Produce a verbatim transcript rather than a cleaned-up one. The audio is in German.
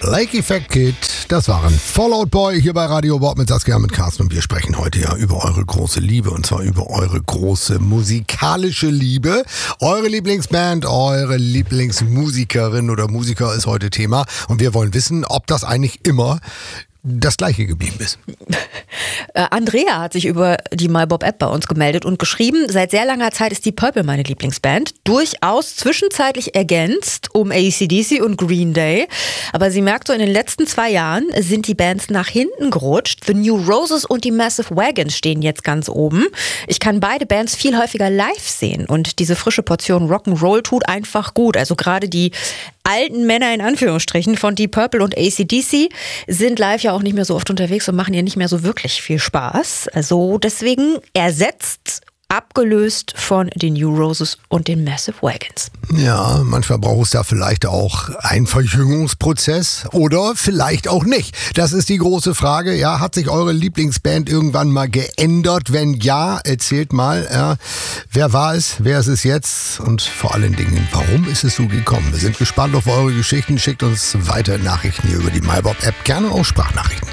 Lake Effect Kid, das waren Fallout Boy hier bei Radio Bob mit Saskia, mit Carsten, und wir sprechen heute ja über eure große Liebe, und zwar über eure große musikalische Liebe. Eure Lieblingsband, eure Lieblingsmusikerin oder Musiker ist heute Thema, und wir wollen wissen, ob das eigentlich immer das Gleiche geblieben ist. Äh, Andrea hat sich über die MyBob-App bei uns gemeldet und geschrieben, seit sehr langer Zeit ist die Purple meine Lieblingsband. Durchaus zwischenzeitlich ergänzt um A C D C und Green Day. Aber sie merkt so, in den letzten zwei Jahren sind die Bands nach hinten gerutscht. The New Roses und die Massive Wagons stehen jetzt ganz oben. Ich kann beide Bands viel häufiger live sehen. Und diese frische Portion Rock'n'Roll tut einfach gut. Also gerade die alten Männer in Anführungsstrichen von Deep Purple und A C D C sind live ja auch nicht mehr so oft unterwegs und machen ihr nicht mehr so wirklich viel Spaß. Also deswegen ersetzt, abgelöst von den New Roses und den Massive Wagons. Ja, manchmal braucht es da vielleicht auch einen Verjüngungsprozess oder vielleicht auch nicht. Das ist die große Frage. Ja, hat sich eure Lieblingsband irgendwann mal geändert? Wenn ja, erzählt mal, ja, wer war es, wer ist es jetzt und vor allen Dingen, warum ist es so gekommen? Wir sind gespannt auf eure Geschichten. Schickt uns weitere Nachrichten hier über die MyBob-App, gerne auch Sprachnachrichten.